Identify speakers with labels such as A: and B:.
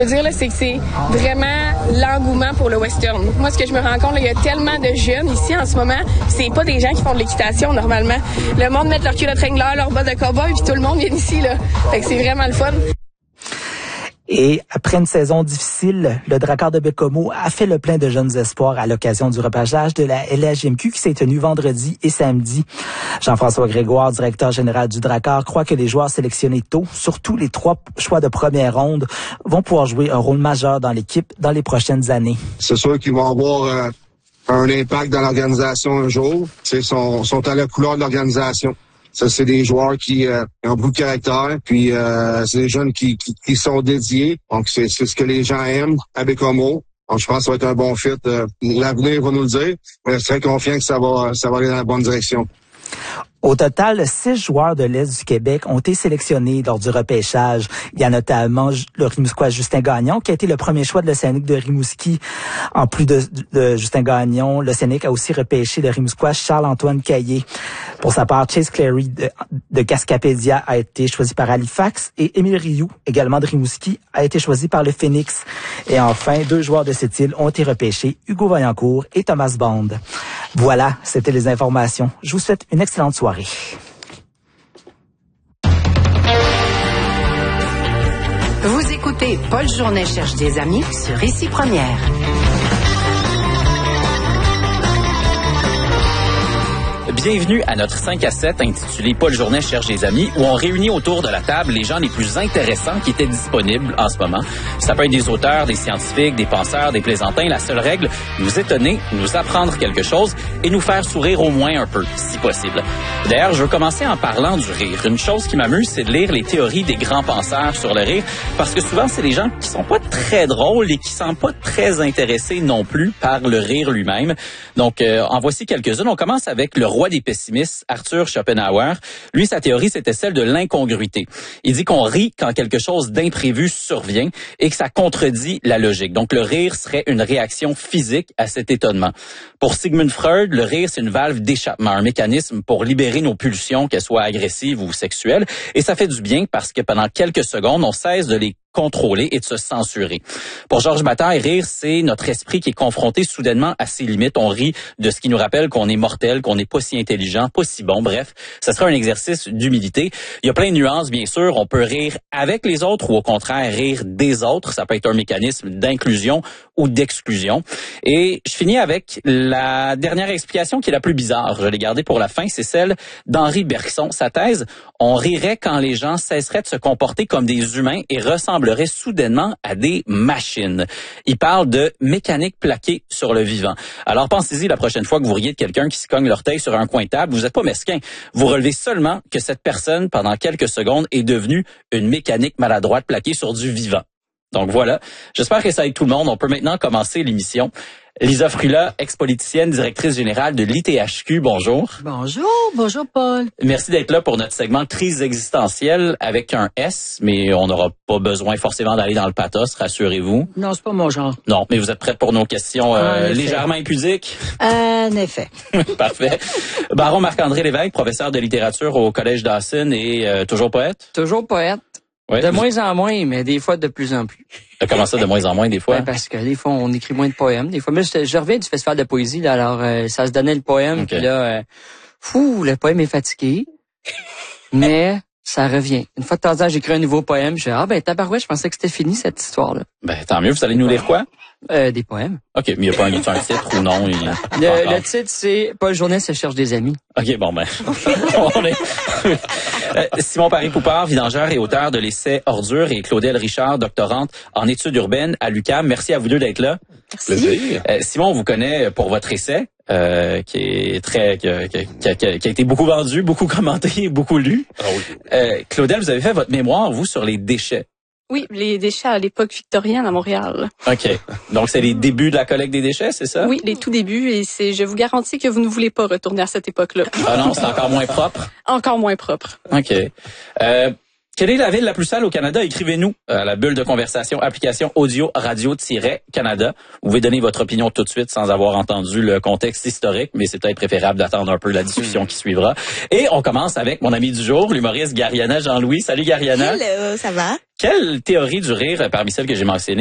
A: Je veux dire, là, c'est que c'est vraiment l'engouement pour le western. Moi, ce que je me rends compte, là, il y a tellement de jeunes ici en ce moment, c'est pas des gens qui font de l'équitation normalement. Le monde met leur culotte Wrangler, leur bas de cow-boy, puis tout le monde vient ici, là. Fait que c'est vraiment le fun.
B: Et après une saison difficile, le Drakkar de Baie-Comeau a fait le plein de jeunes espoirs à l'occasion du repêchage de la LHJMQ qui s'est tenu vendredi et samedi. Jean-François Grégoire, directeur général du Drakkar, croit que les joueurs sélectionnés tôt, surtout les 3 choix de première ronde, vont pouvoir jouer un rôle majeur dans l'équipe dans les prochaines années.
C: C'est sûr qu'ils vont avoir un impact dans l'organisation un jour. Ils sont à la couleur de l'organisation. Ça, c'est des joueurs qui ont beaucoup de caractère, puis c'est des jeunes qui sont dédiés. Donc, c'est ce que les gens aiment à Baie-Comeau. Donc, je pense que ça va être un bon fit. L'avenir va nous le dire, mais je suis très confiant que ça va aller dans la bonne direction.
B: Au total, 6 joueurs de l'Est du Québec ont été sélectionnés lors du repêchage. Il y a notamment le Rimouskois Justin Gagnon, qui a été le premier choix de l'Océanique de Rimouski. En plus de Justin Gagnon, l'Océanique a aussi repêché le Rimouskois Charles-Antoine Caillé. Pour sa part, Chase Clary de Cascapédia a été choisi par Halifax et Émile Rioux, également de Rimouski, a été choisi par le Phoenix. Et enfin, 2 joueurs de cette île ont été repêchés, Hugo Vaillancourt et Thomas Bond. Voilà, c'était les informations. Je vous souhaite une excellente soirée.
D: Vous écoutez Paul Journet cherche des amis sur Ici Première.
E: Bienvenue à notre 5 à 7 intitulé Paul Journet cherche des amis où on réunit autour de la table les gens les plus intéressants qui étaient disponibles en ce moment. Ça peut être des auteurs, des scientifiques, des penseurs, des plaisantins. La seule règle, nous étonner, nous apprendre quelque chose et nous faire sourire au moins un peu, si possible. D'ailleurs, je veux commencer en parlant du rire. Une chose qui m'amuse, c'est de lire les théories des grands penseurs sur le rire parce que souvent, c'est des gens qui sont pas très drôles et qui sont pas très intéressés non plus par le rire lui-même. Donc, en voici quelques-unes. On commence avec le roi des pessimistes, Arthur Schopenhauer. Lui, sa théorie, c'était celle de l'incongruité. Il dit qu'on rit quand quelque chose d'imprévu survient et que ça contredit la logique. Donc, le rire serait une réaction physique à cet étonnement. Pour Sigmund Freud, le rire, c'est une valve d'échappement, un mécanisme pour libérer nos pulsions, qu'elles soient agressives ou sexuelles. Et ça fait du bien parce que pendant quelques secondes, on cesse de les contrôler et de se censurer. Pour Georges Bataille, rire, c'est notre esprit qui est confronté soudainement à ses limites. On rit de ce qui nous rappelle qu'on est mortel, qu'on n'est pas si intelligent, pas si bon. Bref, ça sera un exercice d'humilité. Il y a plein de nuances, bien sûr. On peut rire avec les autres ou au contraire rire des autres. Ça peut être un mécanisme d'inclusion ou d'exclusion. Et je finis avec la dernière explication qui est la plus bizarre. Je l'ai gardée pour la fin. C'est celle d'Henri Bergson. Sa thèse, on rirait quand les gens cesseraient de se comporter comme des humains et ressembleraient soudainement à des machines. Il parle de mécanique plaquée sur le vivant. Alors pensez-y la prochaine fois que vous riez de quelqu'un qui se cogne l'orteil sur un coin de table, vous n'êtes pas mesquin. Vous relevez seulement que cette personne, pendant quelques secondes, est devenue une mécanique maladroite plaquée sur du vivant. Donc voilà, j'espère que ça aide tout le monde. On peut maintenant commencer l'émission. Lisa Frula, ex-politicienne, directrice générale de l'ITHQ, bonjour.
F: Bonjour Paul.
E: Merci d'être là pour notre segment Crise existentielle avec un S, mais on n'aura pas besoin forcément d'aller dans le pathos, rassurez-vous.
F: Non, c'est pas mon genre.
E: Non, mais vous êtes prête pour nos questions légèrement impudiques?
F: En effet.
E: Parfait. Baron Marc-André Lévesque, professeur de littérature au Collège Dawson et toujours poète?
G: Toujours poète.
E: Ouais,
G: de moins en moins, mais des fois de plus en plus.
E: Comment ça, de moins en moins, des fois?
G: Ben parce que des fois, on écrit moins de poèmes. Des fois, mais je reviens du festival de poésie, là, alors ça se donnait le poème,
E: Okay.
G: Puis là, le poème est fatigué, mais ça revient. Une fois de temps en temps, j'écris un nouveau poème, je dis, tabarouette, je pensais que c'était fini, cette histoire-là.
E: Ben, tant mieux, vous allez nous lire quoi?
G: Des poèmes.
E: OK, mais il n'y a pas un titre ou non?
G: Le titre, c'est Paul Journet se cherche des amis.
E: OK, bon, ben, on est... Simon Paris-Poupard, vidangeur et auteur de l'essai Ordure, et Claudel Richard, doctorante en études urbaines à l'UQAM. Merci à vous deux d'être là.
F: Merci.
E: Plaisir. Simon, on vous connaît pour votre essai, qui est qui a été beaucoup vendu, beaucoup commenté, beaucoup lu.
H: Ah oui.
E: Claudel, vous avez fait votre mémoire, vous, sur les déchets.
A: Oui, les déchets à l'époque victorienne à Montréal.
E: OK. Donc, c'est les débuts de la collecte des déchets, c'est ça?
A: Oui, les tout débuts, et je vous garantis que vous ne voulez pas retourner à cette époque-là.
E: Ah non, c'est encore moins propre?
A: Encore moins propre.
E: OK. Quelle est la ville la plus sale au Canada? Écrivez-nous à la bulle de conversation, application audio radio-canada. Vous pouvez donner votre opinion tout de suite sans avoir entendu le contexte historique, mais c'est peut-être préférable d'attendre un peu la discussion qui suivra. Et on commence avec mon ami du jour, l'humoriste Gariana Jean-Louis. Salut Gariana.
H: Hello, ça va?
E: Quelle théorie du rire parmi celles que j'ai mentionnées